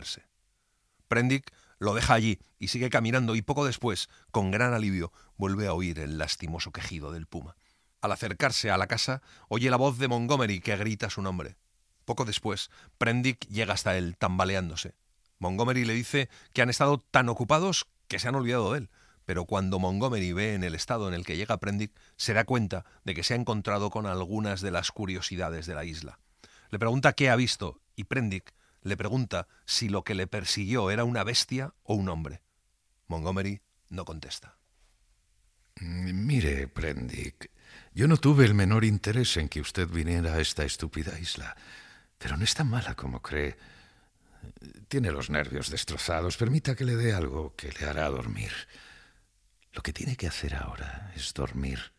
Prendick lo deja allí y sigue caminando y poco después, con gran alivio, vuelve a oír el lastimoso quejido del puma. Al acercarse a la casa, oye la voz de Montgomery que grita su nombre. Poco después, Prendick llega hasta él, tambaleándose. Montgomery le dice que han estado tan ocupados que se han olvidado de él, pero cuando Montgomery ve en el estado en el que llega Prendick, se da cuenta de que se ha encontrado con algunas de las curiosidades de la isla. Le pregunta qué ha visto y Prendick le pregunta si lo que le persiguió era una bestia o un hombre. Montgomery no contesta. Mire, Prendick, yo no tuve el menor interés en que usted viniera a esta estúpida isla, pero no es tan mala como cree. Tiene los nervios destrozados. Permita que le dé algo que le hará dormir. Lo que tiene que hacer ahora es dormir.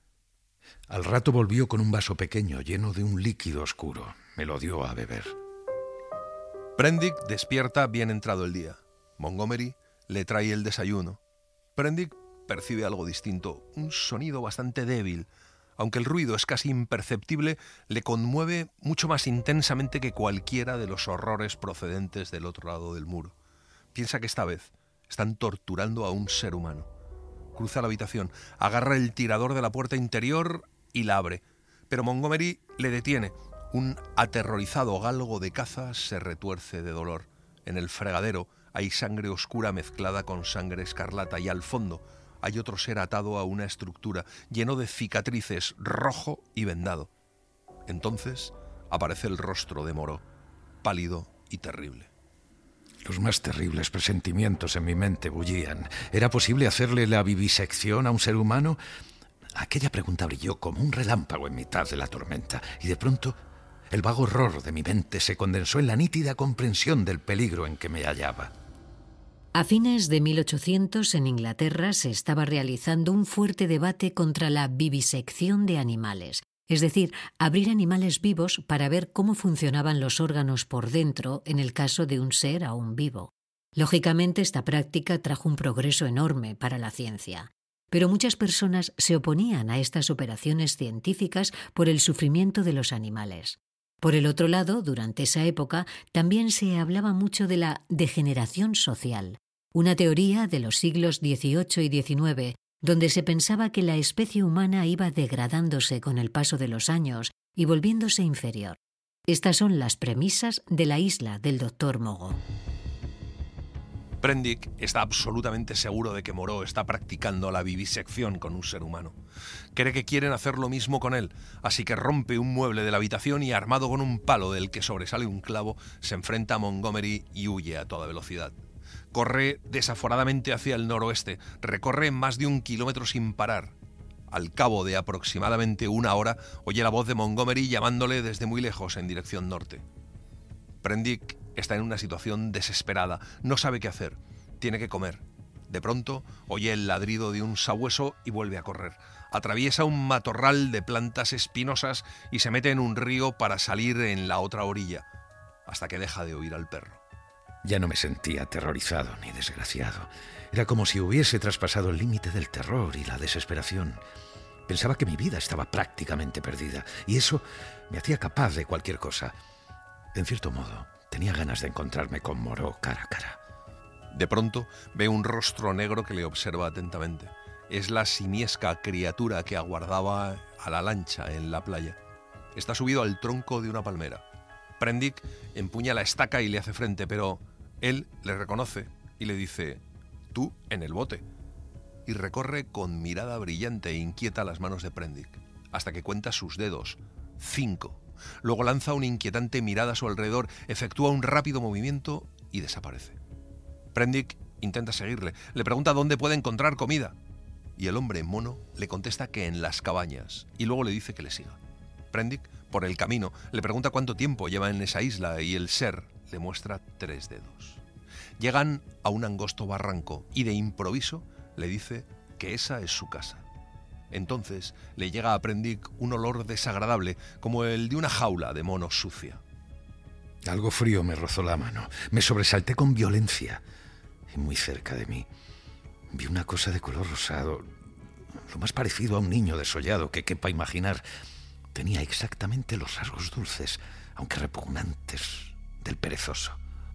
Al rato volvió con un vaso pequeño lleno de un líquido oscuro. Me lo dio a beber. Prendick despierta bien entrado el día. Montgomery le trae el desayuno. Prendick percibe algo distinto, un sonido bastante débil. Aunque el ruido es casi imperceptible, le conmueve mucho más intensamente que cualquiera de los horrores procedentes del otro lado del muro. Piensa que esta vez están torturando a un ser humano. Cruza la habitación, agarra el tirador de la puerta interior y la abre. Pero Montgomery le detiene. Un aterrorizado galgo de caza se retuerce de dolor. En el fregadero hay sangre oscura mezclada con sangre escarlata y al fondo hay otro ser atado a una estructura, lleno de cicatrices, rojo y vendado. Entonces aparece el rostro de Moreau, pálido y terrible. Los más terribles presentimientos en mi mente bullían. ¿Era posible hacerle la vivisección a un ser humano? Aquella pregunta brilló como un relámpago en mitad de la tormenta, y de pronto el vago horror de mi mente se condensó en la nítida comprensión del peligro en que me hallaba. A fines de 1800 en Inglaterra se estaba realizando un fuerte debate contra la vivisección de animales, es decir, abrir animales vivos para ver cómo funcionaban los órganos por dentro en el caso de un ser aún vivo. Lógicamente, esta práctica trajo un progreso enorme para la ciencia, pero muchas personas se oponían a estas operaciones científicas por el sufrimiento de los animales. Por el otro lado, durante esa época también se hablaba mucho de la degeneración social, una teoría de los siglos XVIII y XIX, donde se pensaba que la especie humana iba degradándose con el paso de los años y volviéndose inferior. Estas son las premisas de la isla del Dr. Moreau. Prendick está absolutamente seguro de que Moreau está practicando la vivisección con un ser humano. Cree que quieren hacer lo mismo con él, así que rompe un mueble de la habitación y, armado con un palo del que sobresale un clavo, se enfrenta a Montgomery y huye a toda velocidad. Corre desaforadamente hacia el noroeste, recorre más de 1 kilómetro sin parar. Al cabo de aproximadamente 1 hora, oye la voz de Montgomery llamándole desde muy lejos en dirección norte. Prendick está en una situación desesperada, no sabe qué hacer, tiene que comer. De pronto, oye el ladrido de un sabueso y vuelve a correr. Atraviesa un matorral de plantas espinosas y se mete en un río para salir en la otra orilla, hasta que deja de oír al perro. Ya no me sentía aterrorizado ni desgraciado. Era como si hubiese traspasado el límite del terror y la desesperación. Pensaba que mi vida estaba prácticamente perdida, y eso me hacía capaz de cualquier cosa. En cierto modo, tenía ganas de encontrarme con Moreau cara a cara. De pronto, ve un rostro negro que le observa atentamente. Es la simiesca criatura que aguardaba a la lancha en la playa. Está subido al tronco de una palmera. Prendick empuña la estaca y le hace frente, pero él le reconoce y le dice: «Tú en el bote». Y recorre con mirada brillante e inquieta las manos de Prendick, hasta que cuenta sus dedos, 5. Luego lanza una inquietante mirada a su alrededor, efectúa un rápido movimiento y desaparece. Prendick intenta seguirle, le pregunta dónde puede encontrar comida. Y el hombre mono le contesta que en las cabañas, y luego le dice que le siga. Prendick, por el camino, le pregunta cuánto tiempo lleva en esa isla y el ser le muestra 3 dedos. Llegan a un angosto barranco y de improviso le dice que esa es su casa. Entonces le llega a Prendick un olor desagradable, como el de una jaula de monos sucia. Algo frío me rozó la mano. Me sobresalté con violencia. Y muy cerca de mí vi una cosa de color rosado, lo más parecido a un niño desollado que quepa imaginar. Tenía exactamente los rasgos dulces, aunque repugnantes, del perezoso.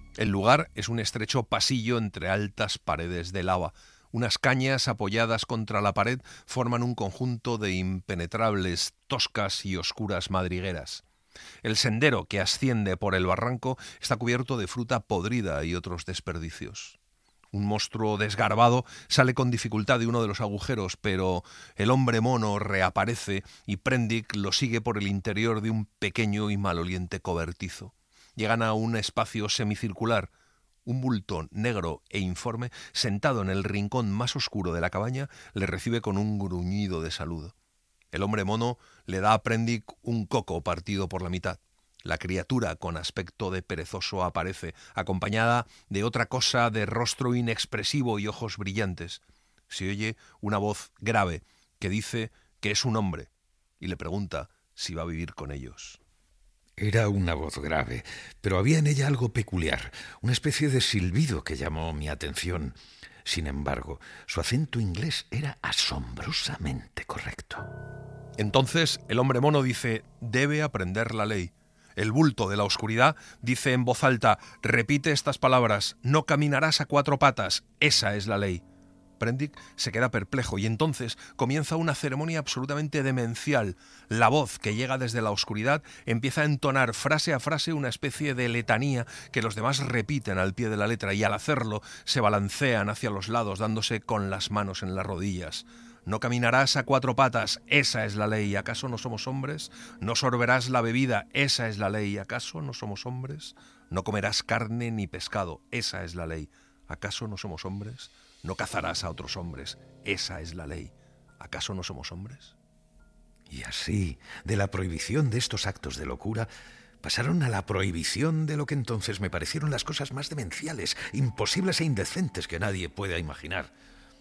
El lugar es un estrecho pasillo entre altas paredes de lava. Unas cañas apoyadas contra la pared forman un conjunto de impenetrables, toscas y oscuras madrigueras. El sendero que asciende por el barranco está cubierto de fruta podrida y otros desperdicios. Un monstruo desgarbado sale con dificultad de uno de los agujeros, pero el hombre mono reaparece y Prendick lo sigue por el interior de un pequeño y maloliente cobertizo. Llegan a un espacio semicircular. Un bulto negro e informe, sentado en el rincón más oscuro de la cabaña, le recibe con un gruñido de saludo. El hombre mono le da a Prendick un coco partido por la mitad. La criatura, con aspecto de perezoso, aparece, acompañada de otra cosa de rostro inexpresivo y ojos brillantes. Se oye una voz grave que dice que es un hombre y le pregunta si va a vivir con ellos. Era una voz grave, pero había en ella algo peculiar, una especie de silbido que llamó mi atención. Sin embargo, su acento inglés era asombrosamente correcto. Entonces el hombre mono dice: debe aprender la ley. El bulto de la oscuridad dice en voz alta: repite estas palabras, no caminarás a cuatro patas, esa es la ley. Prendick se queda perplejo y entonces comienza una ceremonia absolutamente demencial. La voz que llega desde la oscuridad empieza a entonar frase a frase una especie de letanía que los demás repiten al pie de la letra y al hacerlo se balancean hacia los lados dándose con las manos en las rodillas. No caminarás a cuatro patas, esa es la ley, ¿acaso no somos hombres? No sorberás la bebida, esa es la ley, ¿acaso no somos hombres? No comerás carne ni pescado, esa es la ley, ¿acaso no somos hombres? No cazarás a otros hombres, esa es la ley, ¿acaso no somos hombres? Y así, de la prohibición de estos actos de locura, pasaron a la prohibición de lo que entonces me parecieron las cosas más demenciales, imposibles e indecentes que nadie pueda imaginar.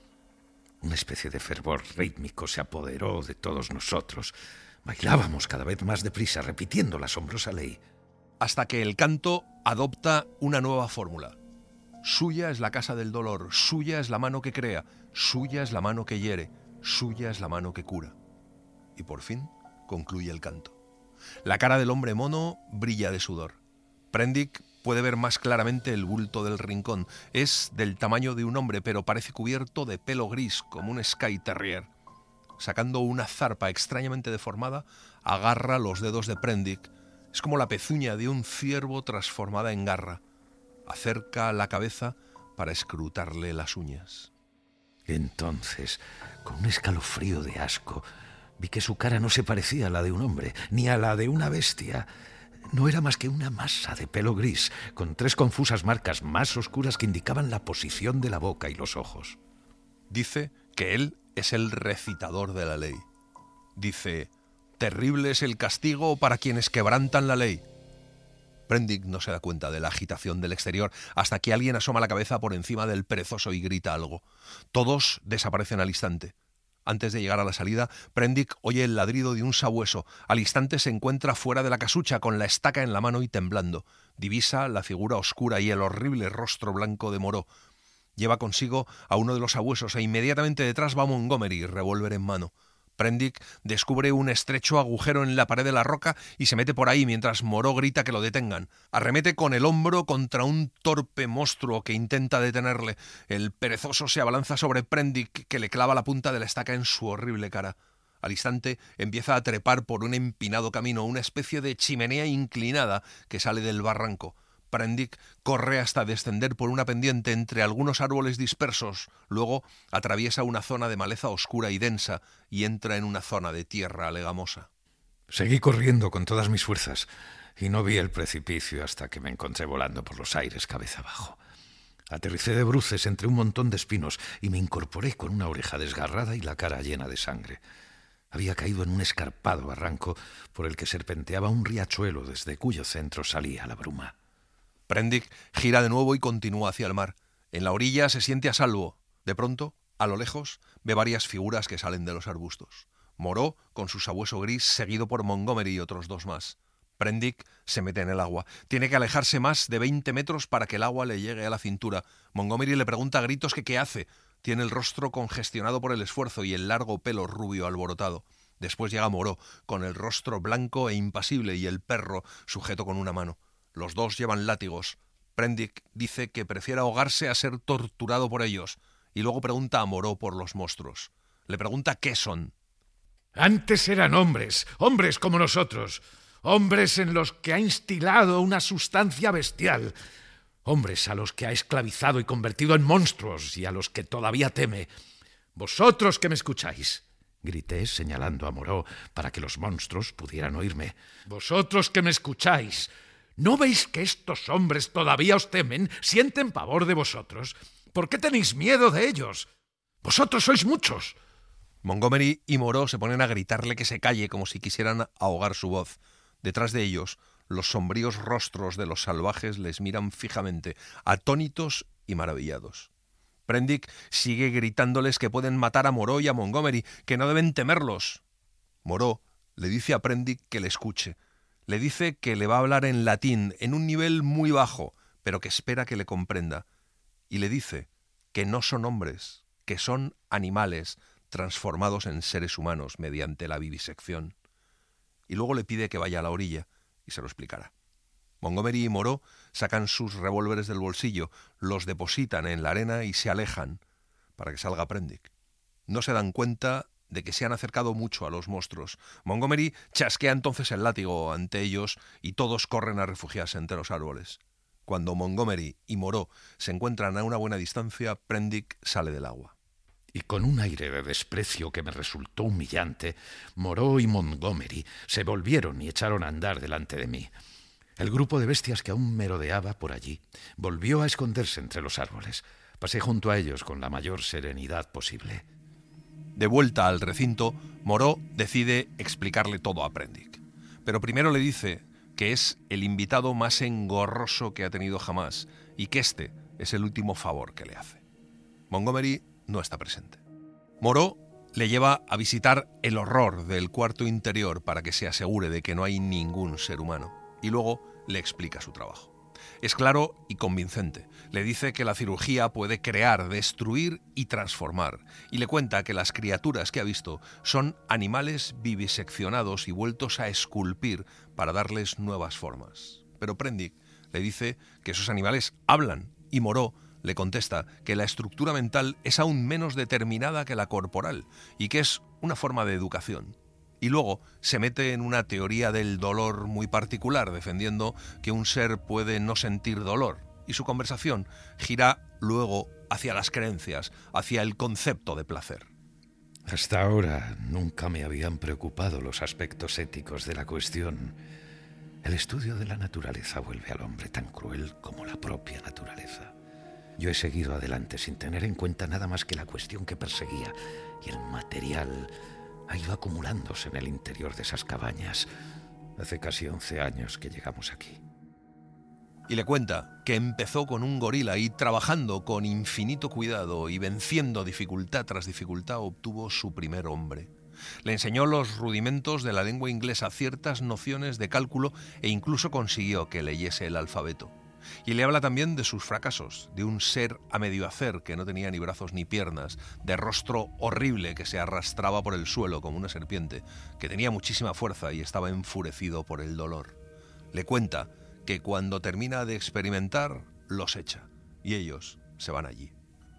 Una especie de fervor rítmico se apoderó de todos nosotros. Bailábamos cada vez más deprisa, repitiendo la asombrosa ley. Hasta que el canto adopta una nueva fórmula. Suya es la casa del dolor, suya es la mano que crea, suya es la mano que hiere, suya es la mano que cura. Y por fin concluye el canto. La cara del hombre mono brilla de sudor. Prendick puede ver más claramente el bulto del rincón. Es del tamaño de un hombre, pero parece cubierto de pelo gris, como un Skye Terrier. Sacando una zarpa extrañamente deformada, agarra los dedos de Prendick. Es como la pezuña de un ciervo transformada en garra. Acerca la cabeza para escrutarle las uñas. Entonces, con un escalofrío de asco, vi que su cara no se parecía a la de un hombre, ni a la de una bestia. No era más que una masa de pelo gris, con tres confusas marcas más oscuras que indicaban la posición de la boca y los ojos. Dice que él es el recitador de la ley. Dice: terrible es el castigo para quienes quebrantan la ley. Prendick no se da cuenta de la agitación del exterior hasta que alguien asoma la cabeza por encima del perezoso y grita algo. Todos desaparecen al instante. Antes de llegar a la salida, Prendick oye el ladrido de un sabueso. Al instante se encuentra fuera de la casucha con la estaca en la mano y temblando. Divisa la figura oscura y el horrible rostro blanco de Moreau. Lleva consigo a uno de los sabuesos e inmediatamente detrás va Montgomery, revólver en mano. Prendick descubre un estrecho agujero en la pared de la roca y se mete por ahí mientras Moreau grita que lo detengan. Arremete con el hombro contra un torpe monstruo que intenta detenerle. El perezoso se abalanza sobre Prendick, que le clava la punta de la estaca en su horrible cara. Al instante empieza a trepar por un empinado camino, una especie de chimenea inclinada que sale del barranco. Prendick corre hasta descender por una pendiente entre algunos árboles dispersos, luego atraviesa una zona de maleza oscura y densa y entra en una zona de tierra legamosa. Seguí corriendo con todas mis fuerzas y no vi el precipicio hasta que me encontré volando por los aires cabeza abajo. Aterricé de bruces entre un montón de espinos y me incorporé con una oreja desgarrada y la cara llena de sangre. Había caído en un escarpado barranco por el que serpenteaba un riachuelo desde cuyo centro salía la bruma. Prendick gira de nuevo y continúa hacia el mar. En la orilla se siente a salvo. De pronto, a lo lejos, ve varias figuras que salen de los arbustos. Moreau, con su sabueso gris, seguido por Montgomery y otros dos más. Prendick se mete en el agua. Tiene que alejarse más de 20 metros para que el agua le llegue a la cintura. Montgomery le pregunta a gritos que qué hace. Tiene el rostro congestionado por el esfuerzo y el largo pelo rubio alborotado. Después llega Moreau, con el rostro blanco e impasible y el perro sujeto con una mano. Los dos llevan látigos. Prendick dice que prefiere ahogarse a ser torturado por ellos y luego pregunta a Moreau por los monstruos. Le pregunta qué son. Antes eran hombres, hombres como nosotros, hombres en los que ha instilado una sustancia bestial, hombres a los que ha esclavizado y convertido en monstruos y a los que todavía teme. Vosotros que me escucháis, grité señalando a Moreau para que los monstruos pudieran oírme. Vosotros que me escucháis, ¿no veis que estos hombres todavía os temen, sienten pavor de vosotros? ¿Por qué tenéis miedo de ellos? Vosotros sois muchos. Montgomery y Moreau se ponen a gritarle que se calle como si quisieran ahogar su voz. Detrás de ellos, los sombríos rostros de los salvajes les miran fijamente, atónitos y maravillados. Prendick sigue gritándoles que pueden matar a Moreau y a Montgomery, que no deben temerlos. Moreau le dice a Prendick que le escuche. Le dice que le va a hablar en latín, en un nivel muy bajo, pero que espera que le comprenda. Y le dice que no son hombres, que son animales transformados en seres humanos mediante la vivisección. Y luego le pide que vaya a la orilla y se lo explicará. Montgomery y Moreau sacan sus revólveres del bolsillo, los depositan en la arena y se alejan para que salga Prendick. No se dan cuenta de que se han acercado mucho a los monstruos. Montgomery chasquea entonces el látigo ante ellos y todos corren a refugiarse entre los árboles. Cuando Montgomery y Moreau se encuentran a una buena distancia, Prendick sale del agua. Y con un aire de desprecio que me resultó humillante, Moreau y Montgomery se volvieron y echaron a andar delante de mí. El grupo de bestias que aún merodeaba por allí volvió a esconderse entre los árboles. Pasé junto a ellos con la mayor serenidad posible. De vuelta al recinto, Moreau decide explicarle todo a Prendick. Pero primero le dice que es el invitado más engorroso que ha tenido jamás y que este es el último favor que le hace. Montgomery no está presente. Moreau le lleva a visitar el horror del cuarto interior para que se asegure de que no hay ningún ser humano y luego le explica su trabajo. Es claro y convincente. Le dice que la cirugía puede crear, destruir y transformar y le cuenta que las criaturas que ha visto son animales viviseccionados y vueltos a esculpir para darles nuevas formas. Pero Prendick le dice que esos animales hablan y Moreau le contesta que la estructura mental es aún menos determinada que la corporal y que es una forma de educación. Y luego se mete en una teoría del dolor muy particular, defendiendo que un ser puede no sentir dolor. Y su conversación gira luego hacia las creencias, hacia el concepto de placer. Hasta ahora nunca me habían preocupado los aspectos éticos de la cuestión. El estudio de la naturaleza vuelve al hombre tan cruel como la propia naturaleza. Yo he seguido adelante sin tener en cuenta nada más que la cuestión que perseguía, y el material ha ido acumulándose en el interior de esas cabañas. Hace casi 11 años que llegamos aquí. Y le cuenta que empezó con un gorila y trabajando con infinito cuidado y venciendo dificultad tras dificultad obtuvo su primer hombre. Le enseñó los rudimentos de la lengua inglesa, ciertas nociones de cálculo e incluso consiguió que leyese el alfabeto. Y le habla también de sus fracasos, de un ser a medio hacer que no tenía ni brazos ni piernas, de rostro horrible que se arrastraba por el suelo como una serpiente, que tenía muchísima fuerza y estaba enfurecido por el dolor. Le cuenta que cuando termina de experimentar, los echa, y ellos se van allí.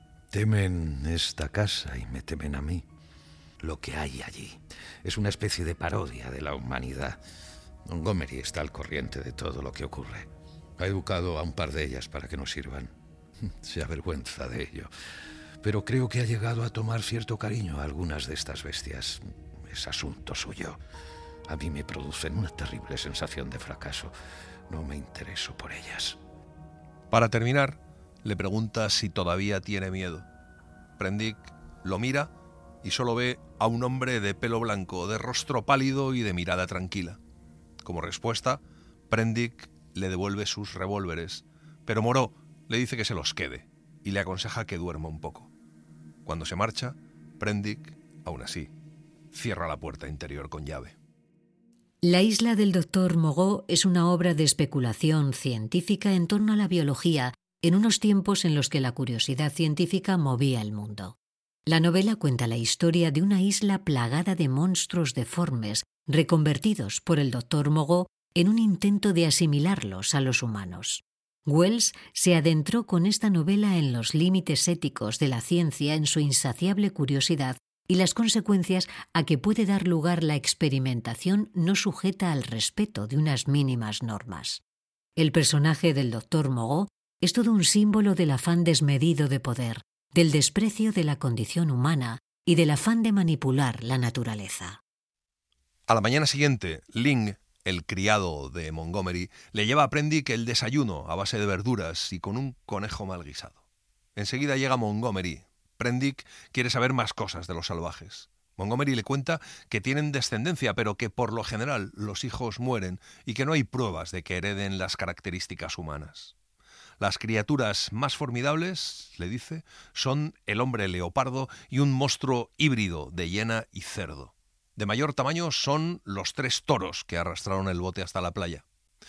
Temen esta casa y me temen a mí. Lo que hay allí es una especie de parodia de la humanidad. Montgomery está al corriente de todo lo que ocurre. Ha educado a un par de ellas para que nos sirvan. Se avergüenza de ello. Pero creo que ha llegado a tomar cierto cariño a algunas de estas bestias. Es asunto suyo. A mí me producen una terrible sensación de fracaso. No me intereso por ellas. Para terminar, le pregunta si todavía tiene miedo. Prendick lo mira y solo ve a un hombre de pelo blanco, de rostro pálido y de mirada tranquila. Como respuesta, Prendick le devuelve sus revólveres, pero Moreau le dice que se los quede y le aconseja que duerma un poco. Cuando se marcha, Prendick, aún así, cierra la puerta interior con llave. La isla del Dr. Moreau es una obra de especulación científica en torno a la biología en unos tiempos en los que la curiosidad científica movía el mundo. La novela cuenta la historia de una isla plagada de monstruos deformes reconvertidos por el Dr. Moreau en un intento de asimilarlos a los humanos. Wells se adentró con esta novela en los límites éticos de la ciencia, en su insaciable curiosidad y las consecuencias a que puede dar lugar la experimentación no sujeta al respeto de unas mínimas normas. El personaje del Dr. Moreau es todo un símbolo del afán desmedido de poder, del desprecio de la condición humana y del afán de manipular la naturaleza. A la mañana siguiente, Ling, el criado de Montgomery, le lleva a Prendick el desayuno a base de verduras y con un conejo mal guisado. Enseguida llega Montgomery. Prendick quiere saber más cosas de los salvajes. Montgomery le cuenta que tienen descendencia, pero que por lo general los hijos mueren y que no hay pruebas de que hereden las características humanas. Las criaturas más formidables, le dice, son el hombre leopardo y un monstruo híbrido de hiena y cerdo. De mayor tamaño son los 3 toros que arrastraron el bote hasta la playa.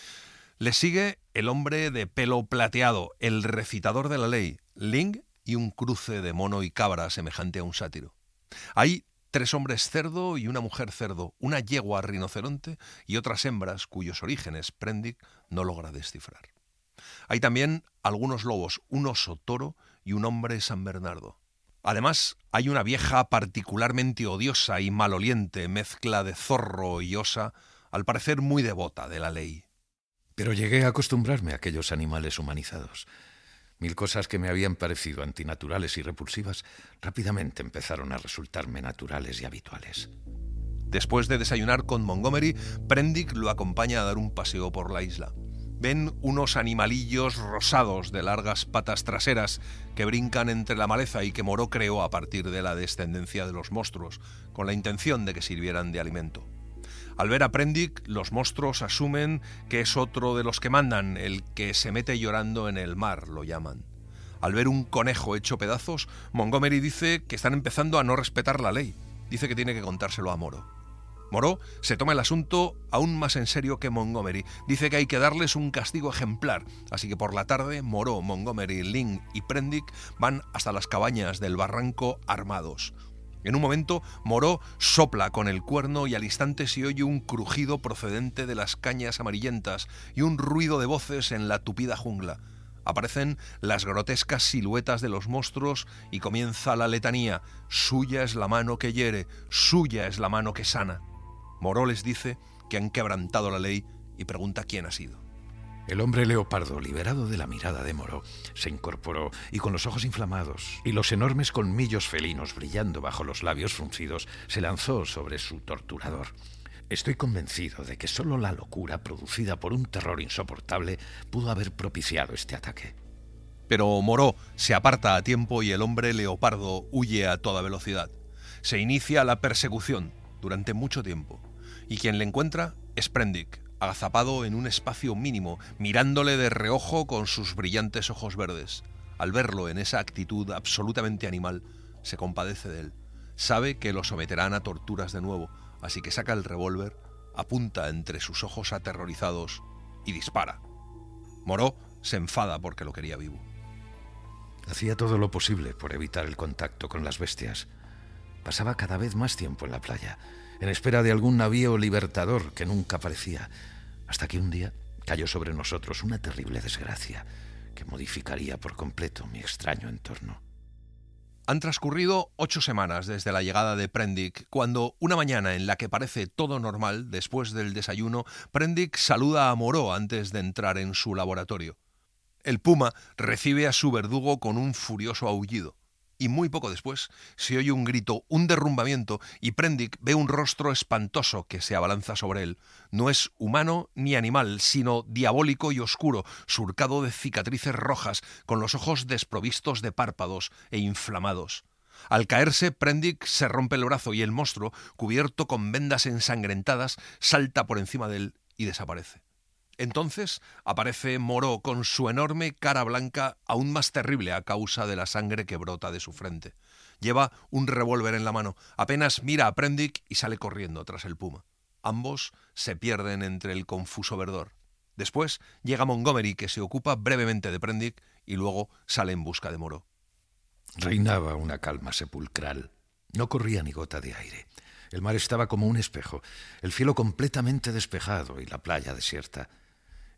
Le sigue el hombre de pelo plateado, el recitador de la ley, Ling, y un cruce de mono y cabra semejante a un sátiro. Hay 3 hombres cerdo y una mujer cerdo, una yegua rinoceronte y otras hembras cuyos orígenes Prendick no logra descifrar. Hay también algunos lobos, un oso toro y un hombre San Bernardo. Además, hay una vieja particularmente odiosa y maloliente mezcla de zorro y osa, al parecer muy devota de la ley. Pero llegué a acostumbrarme a aquellos animales humanizados. 1000 cosas que me habían parecido antinaturales y repulsivas rápidamente empezaron a resultarme naturales y habituales. Después de desayunar con Montgomery, Prendick lo acompaña a dar un paseo por la isla. Ven unos animalillos rosados de largas patas traseras que brincan entre la maleza y que Moreau creó a partir de la descendencia de los monstruos, con la intención de que sirvieran de alimento. Al ver a Prendick, los monstruos asumen que es otro de los que mandan, el que se mete llorando en el mar, lo llaman. Al ver un conejo hecho pedazos, Montgomery dice que están empezando a no respetar la ley. Dice que tiene que contárselo a Moreau. Moreau se toma el asunto aún más en serio que Montgomery. Dice que hay que darles un castigo ejemplar. Así que por la tarde, Moreau, Montgomery, Ling y Prendick van hasta las cabañas del barranco armados. En un momento, Moreau sopla con el cuerno y al instante se oye un crujido procedente de las cañas amarillentas y un ruido de voces en la tupida jungla. Aparecen las grotescas siluetas de los monstruos y comienza la letanía. Suya es la mano que hiere, suya es la mano que sana. Moreau les dice que han quebrantado la ley y pregunta quién ha sido. El hombre leopardo, liberado de la mirada de Moreau, se incorporó y con los ojos inflamados y los enormes colmillos felinos brillando bajo los labios fruncidos, se lanzó sobre su torturador. Estoy convencido de que solo la locura producida por un terror insoportable pudo haber propiciado este ataque. Pero Moreau se aparta a tiempo y el hombre leopardo huye a toda velocidad. Se inicia la persecución durante mucho tiempo. Y quien le encuentra es Prendick, agazapado en un espacio mínimo, mirándole de reojo con sus brillantes ojos verdes. Al verlo en esa actitud absolutamente animal, se compadece de él. Sabe que lo someterán a torturas de nuevo, así que saca el revólver, apunta entre sus ojos aterrorizados y dispara. Moreau se enfada porque lo quería vivo. Hacía todo lo posible por evitar el contacto con las bestias. Pasaba cada vez más tiempo en la playa, en espera de algún navío libertador que nunca aparecía, hasta que un día cayó sobre nosotros una terrible desgracia que modificaría por completo mi extraño entorno. Han transcurrido 8 semanas desde la llegada de Prendick, cuando una mañana en la que parece todo normal, después del desayuno, Prendick saluda a Moreau antes de entrar en su laboratorio. El puma recibe a su verdugo con un furioso aullido. Y muy poco después se oye un grito, un derrumbamiento, y Prendick ve un rostro espantoso que se abalanza sobre él. No es humano ni animal, sino diabólico y oscuro, surcado de cicatrices rojas, con los ojos desprovistos de párpados e inflamados. Al caerse, Prendick se rompe el brazo y el monstruo, cubierto con vendas ensangrentadas, salta por encima de él y desaparece. Entonces aparece Moreau con su enorme cara blanca, aún más terrible a causa de la sangre que brota de su frente. Lleva un revólver en la mano, apenas mira a Prendick y sale corriendo tras el puma. Ambos se pierden entre el confuso verdor. Después llega Montgomery, que se ocupa brevemente de Prendick y luego sale en busca de Moreau. Reinaba una calma sepulcral. No corría ni gota de aire. El mar estaba como un espejo, el cielo completamente despejado y la playa desierta.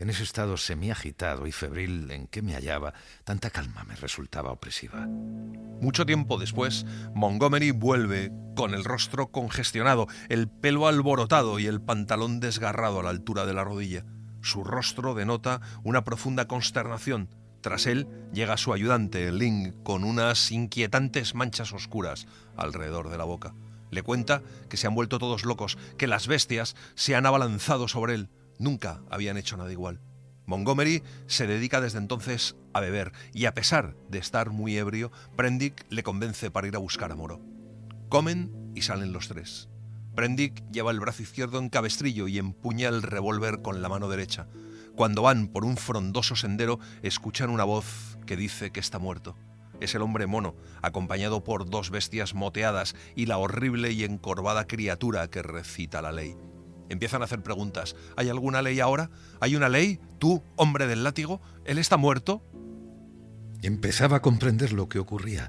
En ese estado semiagitado y febril en que me hallaba, tanta calma me resultaba opresiva. Mucho tiempo después, Montgomery vuelve con el rostro congestionado, el pelo alborotado y el pantalón desgarrado a la altura de la rodilla. Su rostro denota una profunda consternación. Tras él llega su ayudante, Ling, con unas inquietantes manchas oscuras alrededor de la boca. Le cuenta que se han vuelto todos locos, que las bestias se han abalanzado sobre él. Nunca habían hecho nada igual. Montgomery se dedica desde entonces a beber y, a pesar de estar muy ebrio, Prendick le convence para ir a buscar a Moreau. Comen y salen los tres. Prendick lleva el brazo izquierdo en cabestrillo y empuña el revólver con la mano derecha. Cuando van por un frondoso sendero, escuchan una voz que dice que está muerto. Es el hombre mono, acompañado por dos bestias moteadas y la horrible y encorvada criatura que recita la ley. Empiezan a hacer preguntas. ¿Hay alguna ley ahora? ¿Hay una ley? ¿Tú, hombre del látigo? ¿Él está muerto? Empezaba a comprender lo que ocurría.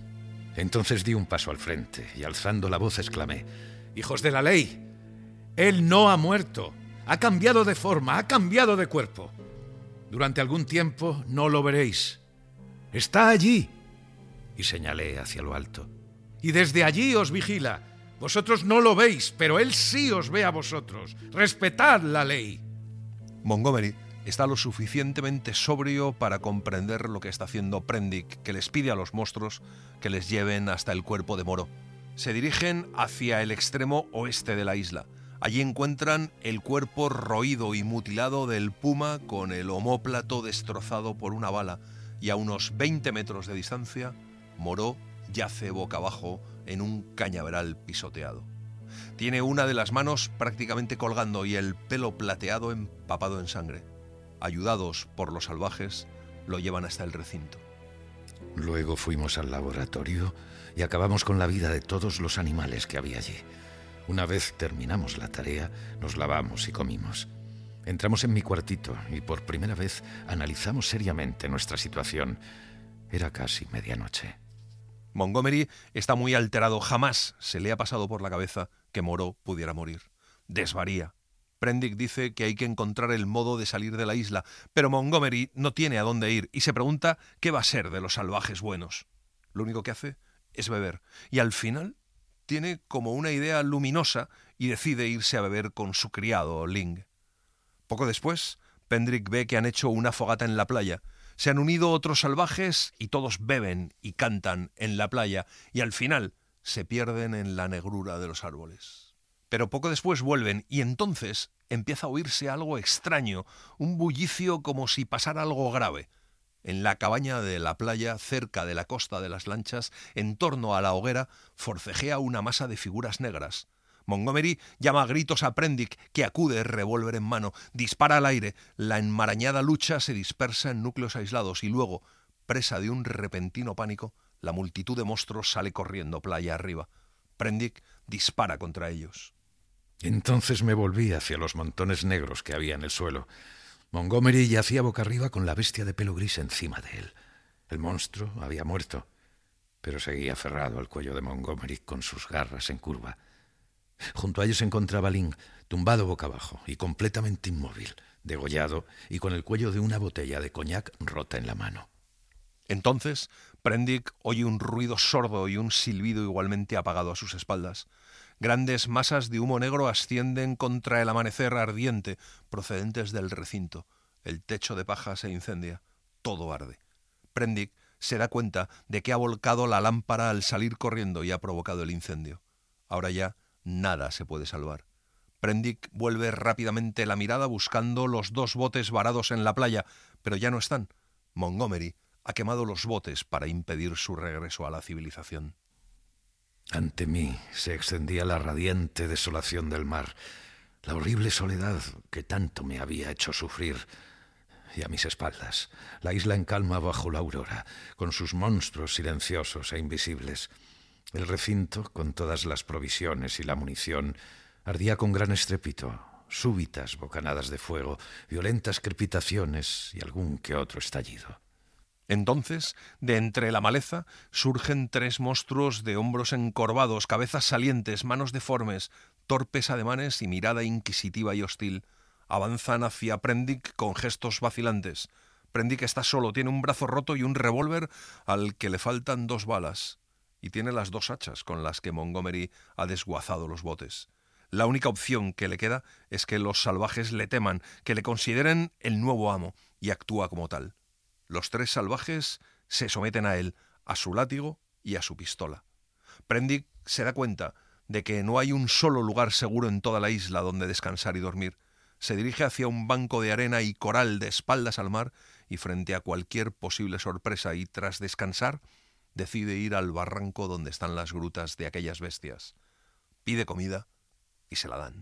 Entonces di un paso al frente y, alzando la voz, exclamé: «¡Hijos de la ley! Él no ha muerto. Ha cambiado de forma, ha cambiado de cuerpo. Durante algún tiempo no lo veréis. Está allí». Y señalé hacia lo alto. «Y desde allí os vigila. Vosotros no lo veis, pero él sí os ve a vosotros. Respetad la ley». Montgomery está lo suficientemente sobrio para comprender lo que está haciendo Prendick, que les pide a los monstruos que les lleven hasta el cuerpo de Moreau. Se dirigen hacia el extremo oeste de la isla. Allí encuentran el cuerpo roído y mutilado del puma con el omóplato destrozado por una bala, y a unos 20 metros de distancia, Moreau yace boca abajo en un cañaveral pisoteado. Tiene una de las manos prácticamente colgando y el pelo plateado empapado en sangre. Ayudados por los salvajes, lo llevan hasta el recinto. Luego fuimos al laboratorio y acabamos con la vida de todos los animales que había allí. Una vez terminamos la tarea, nos lavamos y comimos. Entramos en mi cuartito y por primera vez analizamos seriamente nuestra situación. Era casi medianoche. Montgomery está muy alterado. Jamás se le ha pasado por la cabeza que Moreau pudiera morir. Desvaría. Prendick dice que hay que encontrar el modo de salir de la isla, pero Montgomery no tiene a dónde ir y se pregunta qué va a ser de los salvajes buenos. Lo único que hace es beber, y al final tiene como una idea luminosa y decide irse a beber con su criado, Ling. Poco después, Prendick ve que han hecho una fogata en la playa. Se han unido otros salvajes y todos beben y cantan en la playa, y al final se pierden en la negrura de los árboles. Pero poco después vuelven y entonces empieza a oírse algo extraño, un bullicio como si pasara algo grave. En la cabaña de la playa, cerca de la costa de las lanchas, en torno a la hoguera, forcejea una masa de figuras negras. Montgomery llama a gritos a Prendick, que acude revólver en mano, dispara al aire, la enmarañada lucha se dispersa en núcleos aislados y luego, presa de un repentino pánico, la multitud de monstruos sale corriendo playa arriba. Prendick dispara contra ellos. Entonces me volví hacia los montones negros que había en el suelo. Montgomery yacía boca arriba con la bestia de pelo gris encima de él. El monstruo había muerto, pero seguía aferrado al cuello de Montgomery con sus garras en curva. Junto a ellos se encontraba Ling, tumbado boca abajo y completamente inmóvil, degollado y con el cuello de una botella de coñac rota en la mano. Entonces, Prendick oye un ruido sordo y un silbido igualmente apagado a sus espaldas. Grandes masas de humo negro ascienden contra el amanecer ardiente, procedentes del recinto. El techo de paja se incendia. Todo arde. Prendick se da cuenta de que ha volcado la lámpara al salir corriendo y ha provocado el incendio. Ahora ya nada se puede salvar. Prendick vuelve rápidamente la mirada buscando los dos botes varados en la playa, pero ya no están. Montgomery ha quemado los botes para impedir su regreso a la civilización. Ante mí se extendía la radiante desolación del mar, la horrible soledad que tanto me había hecho sufrir, y a mis espaldas, la isla en calma bajo la aurora, con sus monstruos silenciosos e invisibles. El recinto, con todas las provisiones y la munición, ardía con gran estrépito, súbitas bocanadas de fuego, violentas crepitaciones y algún que otro estallido. Entonces, de entre la maleza, surgen tres monstruos de hombros encorvados, cabezas salientes, manos deformes, torpes ademanes y mirada inquisitiva y hostil. Avanzan hacia Prendick con gestos vacilantes. Prendick está solo, tiene un brazo roto y un revólver al que le faltan 2 balas. Y tiene las 2 hachas con las que Montgomery ha desguazado los botes. La única opción que le queda es que los salvajes le teman, que le consideren el nuevo amo, y actúa como tal. Los 3 salvajes se someten a él, a su látigo y a su pistola. Prendick se da cuenta de que no hay un solo lugar seguro en toda la isla donde descansar y dormir. Se dirige hacia un banco de arena y coral de espaldas al mar y frente a cualquier posible sorpresa y tras descansar decide ir al barranco donde están las grutas de aquellas bestias. Pide comida y se la dan.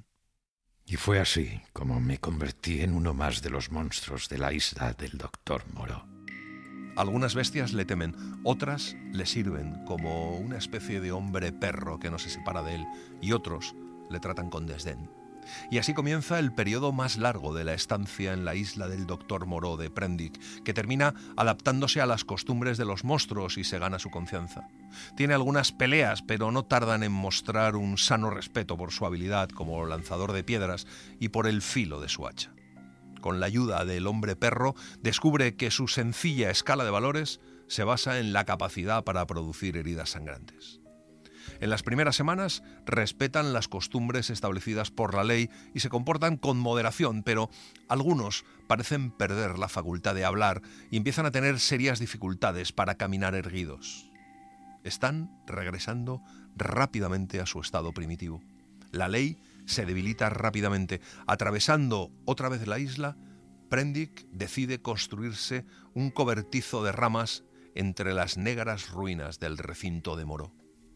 Y fue así como me convertí en uno más de los monstruos de la isla del Dr. Moreau. Algunas bestias le temen, otras le sirven como una especie de hombre perro que no se separa de él, y otros le tratan con desdén. Y así comienza el periodo más largo de la estancia en la isla del Dr. Moreau de Prendick, que termina adaptándose a las costumbres de los monstruos y se gana su confianza. Tiene algunas peleas, pero no tardan en mostrar un sano respeto por su habilidad como lanzador de piedras y por el filo de su hacha. Con la ayuda del hombre perro, descubre que su sencilla escala de valores se basa en la capacidad para producir heridas sangrantes. En las primeras semanas respetan las costumbres establecidas por la ley y se comportan con moderación, pero algunos parecen perder la facultad de hablar y empiezan a tener serias dificultades para caminar erguidos. Están regresando rápidamente a su estado primitivo. La ley se debilita rápidamente. Atravesando otra vez la isla, Prendick decide construirse un cobertizo de ramas entre las negras ruinas del recinto de Moreau.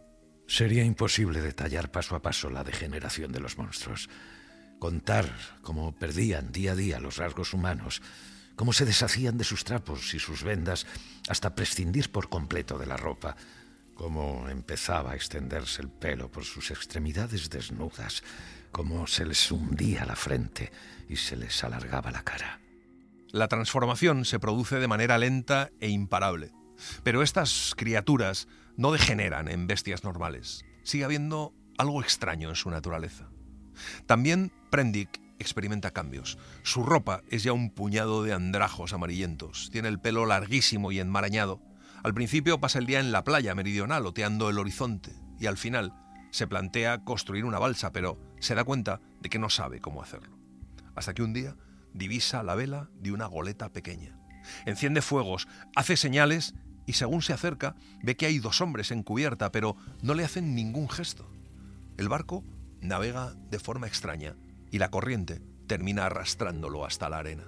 Sería imposible detallar paso a paso la degeneración de los monstruos. Contar cómo perdían día a día los rasgos humanos, cómo se deshacían de sus trapos y sus vendas hasta prescindir por completo de la ropa, cómo empezaba a extenderse el pelo por sus extremidades desnudas, cómo se les hundía la frente y se les alargaba la cara. La transformación se produce de manera lenta e imparable, pero estas criaturas no degeneran en bestias normales. Sigue habiendo algo extraño en su naturaleza. También Prendick experimenta cambios. Su ropa es ya un puñado de andrajos amarillentos. Tiene el pelo larguísimo y enmarañado. Al principio pasa el día en la playa meridional oteando el horizonte y al final se plantea construir una balsa, pero se da cuenta de que no sabe cómo hacerlo. Hasta que un día divisa la vela de una goleta pequeña. Enciende fuegos, hace señales y según se acerca ve que hay 2 hombres en cubierta, pero no le hacen ningún gesto. El barco navega de forma extraña y la corriente termina arrastrándolo hasta la arena.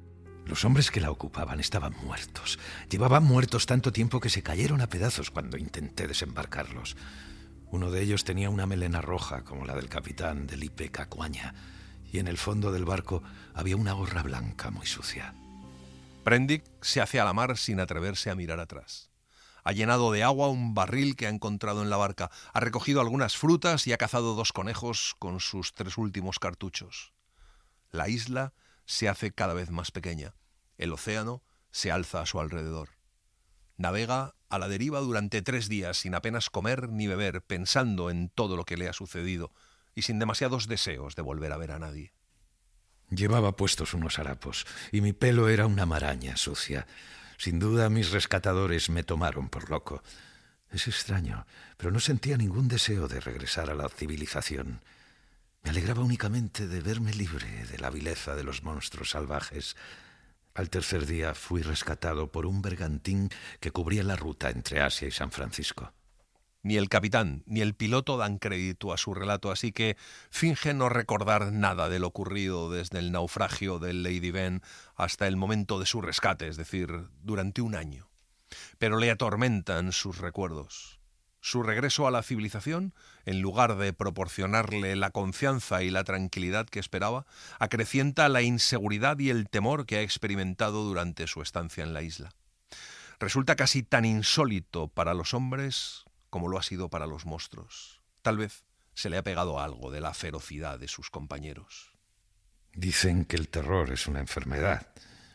Los hombres que la ocupaban estaban muertos. Llevaban muertos tanto tiempo que se cayeron a pedazos cuando intenté desembarcarlos. Uno de ellos tenía una melena roja como la del capitán Delipe Cacuaña y en el fondo del barco había una gorra blanca muy sucia. Prendick se hace a la mar sin atreverse a mirar atrás. Ha llenado de agua un barril que ha encontrado en la barca, ha recogido algunas frutas y ha cazado 2 conejos con sus 3 últimos cartuchos. La isla se hace cada vez más pequeña. El océano se alza a su alrededor. Navega a la deriva durante 3 días sin apenas comer ni beber, pensando en todo lo que le ha sucedido y sin demasiados deseos de volver a ver a nadie. Llevaba puestos unos harapos y mi pelo era una maraña sucia. Sin duda mis rescatadores me tomaron por loco. Es extraño, pero no sentía ningún deseo de regresar a la civilización. Me alegraba únicamente de verme libre de la vileza de los monstruos salvajes. Al tercer día fui rescatado por un bergantín que cubría la ruta entre Asia y San Francisco. Ni el capitán ni el piloto dan crédito a su relato, así que finge no recordar nada de lo ocurrido desde el naufragio del Lady Ben hasta el momento de su rescate, es decir, durante 1 año. Pero le atormentan sus recuerdos. Su regreso a la civilización, en lugar de proporcionarle la confianza y la tranquilidad que esperaba, acrecienta la inseguridad y el temor que ha experimentado durante su estancia en la isla. Resulta casi tan insólito para los hombres como lo ha sido para los monstruos. Tal vez se le ha pegado algo de la ferocidad de sus compañeros. Dicen que el terror es una enfermedad.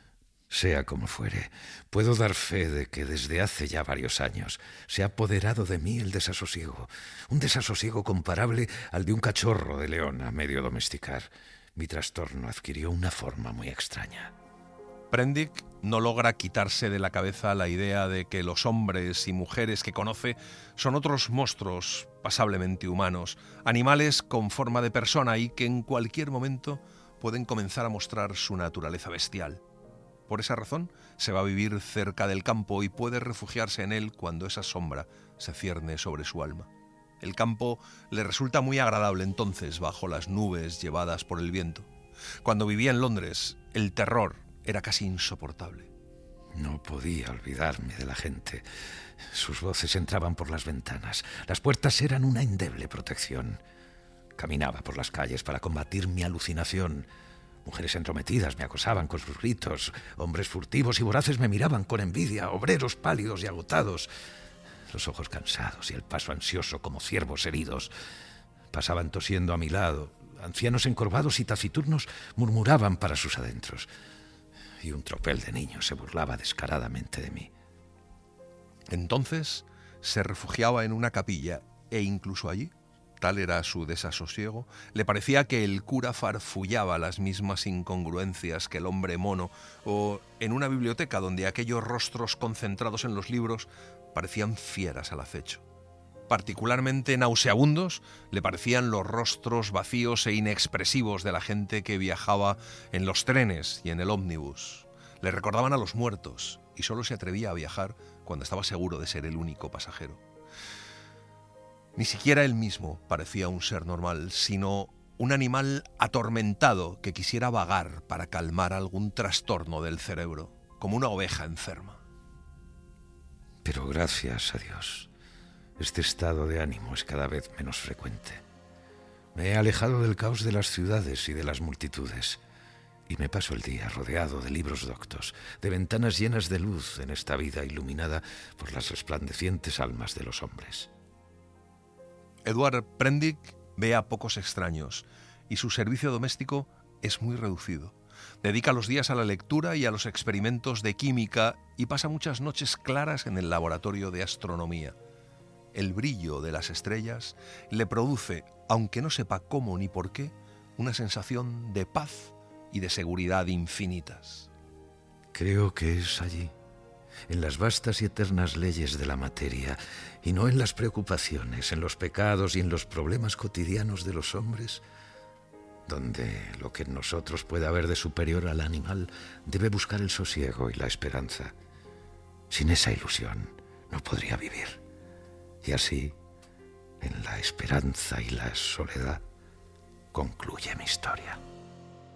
Sea como fuere, puedo dar fe de que desde hace ya varios años se ha apoderado de mí el desasosiego, un desasosiego comparable al de un cachorro de león a medio domesticar. mi trastorno adquirió una forma muy extraña. Prendick no logra quitarse de la cabeza la idea de que los hombres y mujeres que conoce son otros monstruos pasablemente humanos, animales con forma de persona y que en cualquier momento pueden comenzar a mostrar su naturaleza bestial. Por esa razón, se va a vivir cerca del campo y puede refugiarse en él cuando esa sombra se cierne sobre su alma. El campo le resulta muy agradable entonces bajo las nubes llevadas por el viento. Cuando vivía en Londres, el terror era casi insoportable. No podía olvidarme de la gente. Sus voces entraban por las ventanas. Las puertas eran una endeble protección. Caminaba por las calles para combatir mi alucinación. Mujeres entrometidas me acosaban con sus gritos. Hombres furtivos y voraces me miraban con envidia. Obreros pálidos y agotados, los ojos cansados y el paso ansioso como ciervos heridos, pasaban tosiendo a mi lado. Ancianos encorvados y taciturnos murmuraban para sus adentros. Y un tropel de niños se burlaba descaradamente de mí. Entonces se refugiaba en una capilla e incluso allí, tal era su desasosiego, le parecía que el cura farfullaba las mismas incongruencias que el hombre mono, o en una biblioteca donde aquellos rostros concentrados en los libros parecían fieras al acecho. Particularmente nauseabundos le parecían los rostros vacíos e inexpresivos de la gente que viajaba en los trenes y en el ómnibus. Le recordaban a los muertos y solo se atrevía a viajar cuando estaba seguro de ser el único pasajero. Ni siquiera él mismo parecía un ser normal, sino un animal atormentado que quisiera vagar para calmar algún trastorno del cerebro, como una oveja enferma. Pero gracias a Dios, este estado de ánimo es cada vez menos frecuente. Me he alejado del caos de las ciudades y de las multitudes, y me paso el día rodeado de libros doctos, de ventanas llenas de luz en esta vida iluminada por las resplandecientes almas de los hombres. Edward Prendick ve a pocos extraños y su servicio doméstico es muy reducido. Dedica los días a la lectura y a los experimentos de química y pasa muchas noches claras en el laboratorio de astronomía. El brillo de las estrellas le produce, aunque no sepa cómo ni por qué, una sensación de paz y de seguridad infinitas. Creo que es allí, en las vastas y eternas leyes de la materia, y no en las preocupaciones, en los pecados y en los problemas cotidianos de los hombres, donde lo que en nosotros puede haber de superior al animal debe buscar el sosiego y la esperanza. Sin esa ilusión no podría vivir. Y así, en la esperanza y la soledad, concluye mi historia.